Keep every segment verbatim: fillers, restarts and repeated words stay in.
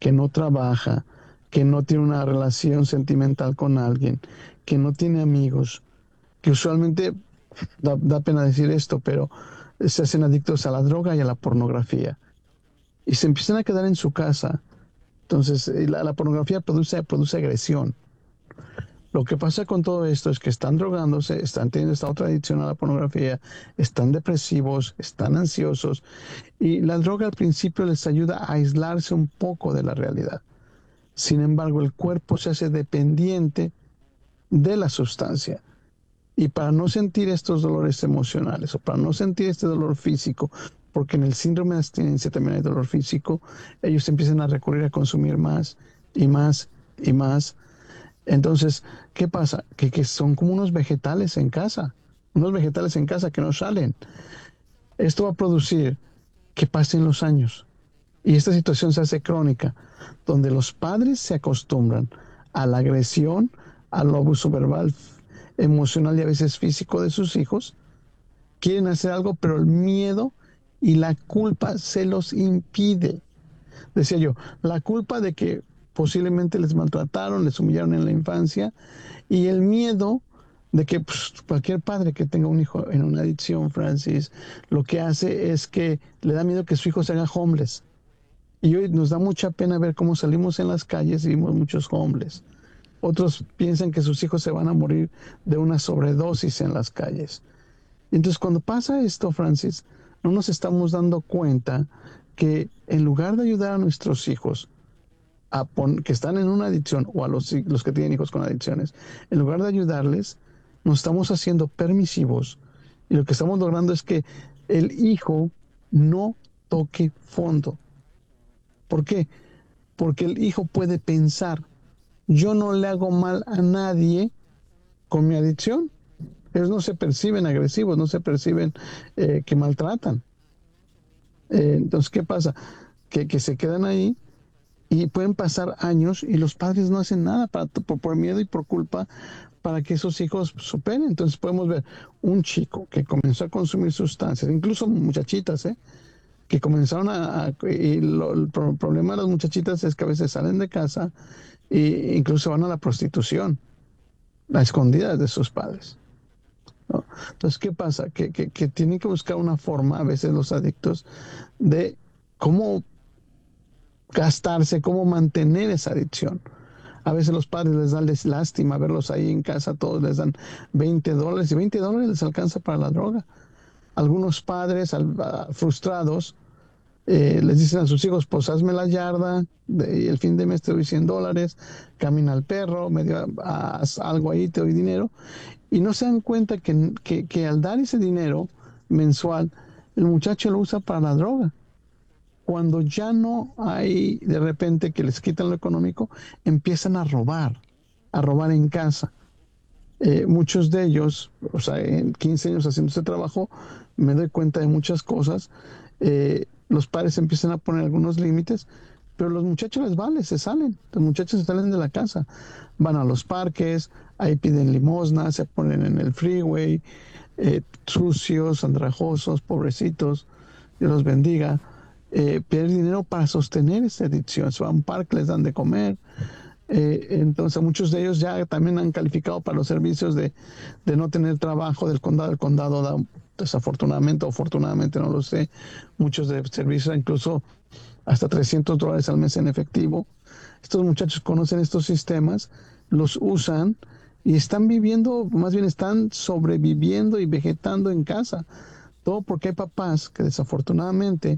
que no trabaja, que no tiene una relación sentimental con alguien, que no tiene amigos, que usualmente, da, da pena decir esto, pero se hacen adictos a la droga y a la pornografía. Y se empiezan a quedar en su casa. Entonces, eh, la, la pornografía produce, produce agresión. Lo que pasa con todo esto es que están drogándose, están teniendo esta otra adicción a la pornografía, están depresivos, están ansiosos y la droga al principio les ayuda a aislarse un poco de la realidad. Sin embargo, el cuerpo se hace dependiente de la sustancia. Y para no sentir estos dolores emocionales o para no sentir este dolor físico, porque en el síndrome de abstinencia también hay dolor físico, ellos empiezan a recurrir a consumir más y más y más. Entonces, ¿qué pasa? Que, que son como unos vegetales en casa, unos vegetales en casa que no salen. Esto va a producir que pasen los años y esta situación se hace crónica, donde los padres se acostumbran a la agresión, al abuso verbal, emocional y a veces físico de sus hijos, quieren hacer algo, pero el miedo y la culpa se los impide. Decía yo, la culpa de que posiblemente les maltrataron, les humillaron en la infancia, y el miedo de que pues, cualquier padre que tenga un hijo en una adicción, Francis, lo que hace es que le da miedo que su hijo se haga homeless. Y hoy nos da mucha pena ver cómo salimos en las calles y vimos muchos homeless. Otros piensan que sus hijos se van a morir de una sobredosis en las calles. Entonces, cuando pasa esto, Francis, no nos estamos dando cuenta que en lugar de ayudar a nuestros hijos a pon- que están en una adicción o a los, los que tienen hijos con adicciones, en lugar de ayudarles, nos estamos haciendo permisivos y lo que estamos logrando es que el hijo no toque fondo. ¿Por qué? Porque el hijo puede pensar, yo no le hago mal a nadie con mi adicción. Ellos no se perciben agresivos, no se perciben eh, que maltratan. Eh, entonces, ¿qué pasa? Que, que se quedan ahí y pueden pasar años y los padres no hacen nada para, por, por miedo y por culpa para que esos hijos superen. Entonces podemos ver un chico que comenzó a consumir sustancias, incluso muchachitas, ¿eh? que comenzaron a... a y lo, el pro- problema de las muchachitas es que a veces salen de casa e incluso van a la prostitución, a escondidas de sus padres. ¿No? Entonces, ¿qué pasa? Que, que, que tienen que buscar una forma, a veces los adictos, de cómo gastarse, cómo mantener esa adicción. A veces los padres les dan les lástima verlos ahí en casa, todos les dan veinte dólares y veinte dólares les alcanza para la droga. Algunos padres al, uh, frustrados eh, les dicen a sus hijos, pues hazme la yarda de, y el fin de mes te doy cien dólares, camina al perro, medio, haz algo ahí, te doy dinero. Y no se dan cuenta que, que, que al dar ese dinero mensual, el muchacho lo usa para la droga. Cuando ya no hay de repente que les quitan lo económico, empiezan a robar, a robar en casa. Eh, muchos de ellos, o sea, en quince años haciendo ese trabajo, me doy cuenta de muchas cosas. Eh, los padres empiezan a poner algunos límites, pero los muchachos les vale, se salen. Los muchachos se salen de la casa, van a los parques, ahí piden limosna, se ponen en el freeway, eh, sucios, andrajosos, pobrecitos, Dios los bendiga. Eh, pierden dinero para sostener esa adicción. Se van a un parque, les dan de comer. Eh, entonces muchos de ellos ya también han calificado para los servicios de, de no tener trabajo del condado. El condado da, desafortunadamente o afortunadamente, no lo sé, muchos de servicios, incluso hasta trescientos dólares al mes en efectivo. Estos muchachos conocen estos sistemas, los usan y están viviendo, más bien están sobreviviendo y vegetando en casa. Todo porque hay papás que desafortunadamente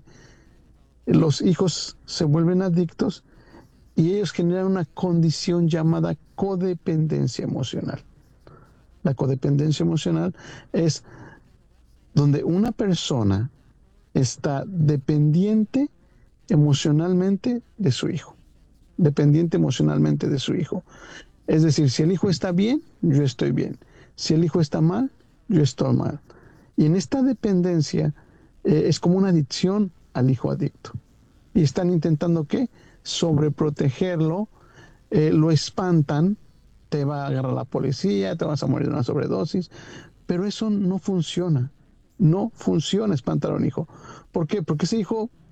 los hijos se vuelven adictos y ellos generan una condición llamada codependencia emocional. La codependencia emocional es donde una persona está dependiente emocionalmente de su hijo, dependiente emocionalmente de su hijo. Es decir, si el hijo está bien, yo estoy bien. Si el hijo está mal, yo estoy mal. Y en esta dependencia eh, es como una adicción al hijo adicto. Y están intentando, ¿qué? Sobreprotegerlo, eh, lo espantan, te va a agarrar la policía, te vas a morir de una sobredosis, pero eso no funciona. No funciona espantar a un hijo. ¿Por qué? Porque ese hijo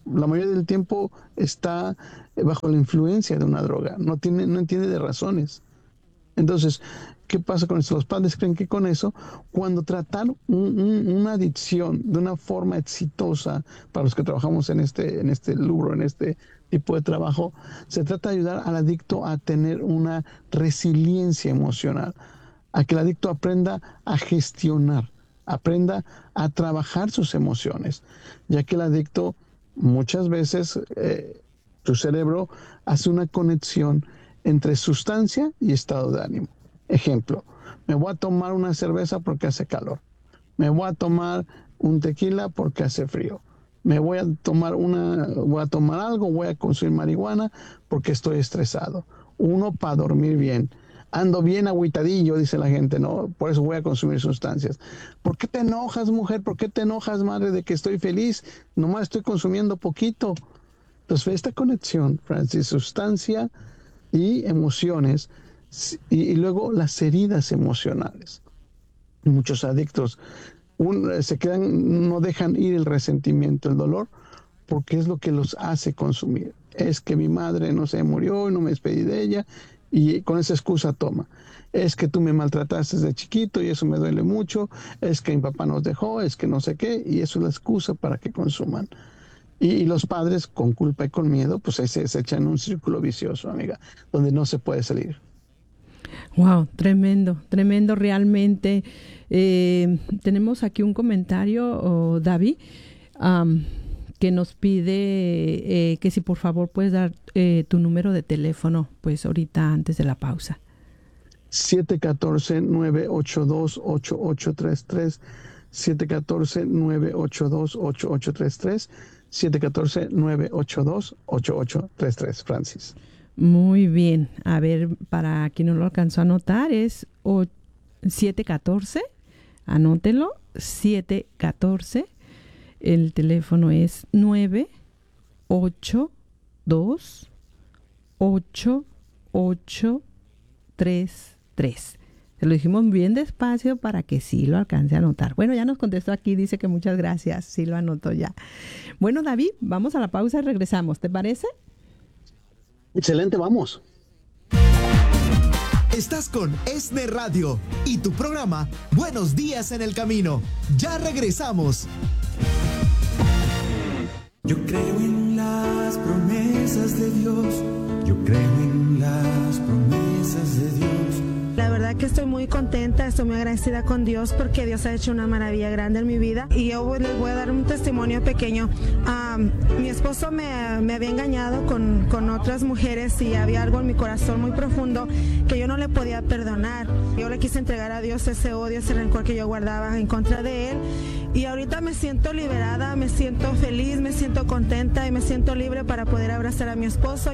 la mayoría del tiempo está bajo la influencia de una droga, no tiene, no entiende de razones. Entonces, ¿qué pasa con esto? Los padres creen que con eso, cuando tratar un, un, una adicción de una forma exitosa, para los que trabajamos en este, en este rubro, en este tipo de trabajo, se trata de ayudar al adicto a tener una resiliencia emocional, a que el adicto aprenda a gestionar, aprenda a trabajar sus emociones, ya que el adicto muchas veces, eh, su cerebro hace una conexión entre sustancia y estado de ánimo. Ejemplo, me voy a tomar una cerveza porque hace calor, me voy a tomar un tequila porque hace frío, me voy a tomar una, voy a tomar algo, voy a consumir marihuana porque estoy estresado. Uno, para dormir bien. Ando bien agüitadillo, dice la gente, ¿no? Por eso voy a consumir sustancias. ¿Por qué te enojas, mujer? ¿Por qué te enojas, madre, de que estoy feliz? Nomás estoy consumiendo poquito. Entonces, esta conexión, Francis, sustancia y emociones, y, y luego las heridas emocionales. Muchos adictos un, se quedan, no dejan ir el resentimiento, el dolor, porque es lo que los hace consumir. Es que mi madre, no se murió y no me despedí de ella, y con esa excusa toma. Es que tú me maltrataste desde chiquito y eso me duele mucho, es que mi papá nos dejó, es que no sé qué, y eso es la excusa para que consuman. Y, y los padres, con culpa y con miedo, pues ahí se, se echan en un círculo vicioso, amiga, donde no se puede salir. Wow, tremendo, tremendo realmente. Eh, tenemos aquí un comentario, oh, David, um, que nos pide eh, que si por favor puedes dar eh, tu número de teléfono, pues ahorita antes de la pausa. siete uno cuatro, nueve ocho dos, ocho ocho tres tres, siete uno cuatro, nueve ocho dos, ocho ocho tres tres, siete uno cuatro, nueve ocho dos, ocho ocho tres tres, Francis. Muy bien. A ver, para quien no lo alcanzó a anotar, es siete uno cuatro, anótelo, siete uno cuatro, el teléfono es nueve ocho dos, ocho ocho tres tres. Se lo dijimos bien despacio para que sí lo alcance a anotar. Bueno, ya nos contestó aquí, dice que muchas gracias, sí lo anotó ya. Bueno, David, vamos a la pausa y regresamos, ¿te parece? Excelente, vamos. Estás con ESNE Radio y tu programa Buenos Días en el Camino. Ya regresamos. Yo creo en las promesas de Dios. Yo creo en las promesas de Dios. La verdad que estoy muy contenta, estoy muy agradecida con Dios porque Dios ha hecho una maravilla grande en mi vida y yo les voy a dar un testimonio pequeño. Um, mi esposo me, me había engañado con, con otras mujeres y había algo en mi corazón muy profundo que yo no le podía perdonar. Yo le quise entregar a Dios ese odio, ese rencor que yo guardaba en contra de él y ahorita me siento liberada, me siento feliz, me siento contenta y me siento libre para poder abrazar a mi esposo.